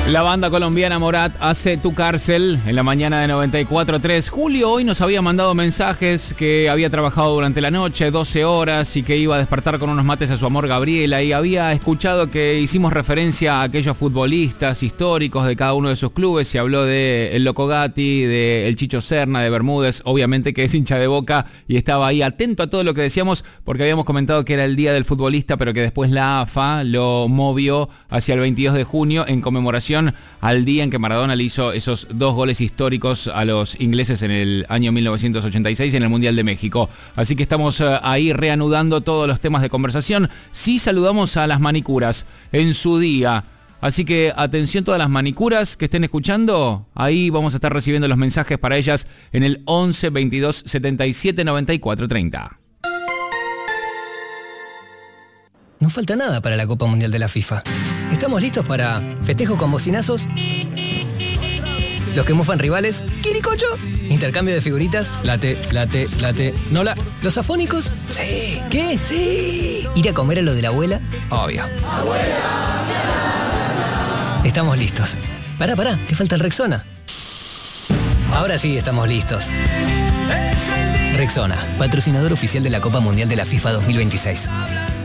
La banda colombiana Morat hace Tu Cárcel en la mañana de 94.3. Julio hoy nos había mandado mensajes que había trabajado durante la noche, 12 horas, y que iba a despertar con unos mates a su amor Gabriela, y había escuchado que hicimos referencia a aquellos futbolistas históricos de cada uno de sus clubes. Se habló de el Loco Gatti, de el Chicho Serna, de Bermúdez, obviamente que es hincha de Boca, y estaba ahí atento a todo lo que decíamos, porque habíamos comentado que era el Día del Futbolista, pero que después la AFA lo movió hacia el 22 de junio en conmemoración al día en que Maradona le hizo esos 2 goles históricos a los ingleses en el año 1986 en el Mundial de México. Así que estamos ahí reanudando todos los temas de conversación. Sí, saludamos a las manicuras en su día. Así que atención todas las manicuras que estén escuchando. Ahí vamos a estar recibiendo los mensajes para ellas en el 11 22 77 94 30. No falta nada para la Copa Mundial de la FIFA. ¿Estamos listos para festejo con bocinazos? Los que mufan rivales, ¿quiricocho? Intercambio de figuritas, late, nola. ¿Los afónicos? Sí. ¿Qué? Sí. ¿Ir a comer a lo de la abuela? Obvio. ¡Abuela! Estamos listos. Pará, que falta el Rexona. Ahora sí estamos listos. Rexona, patrocinador oficial de la Copa Mundial de la FIFA 2026.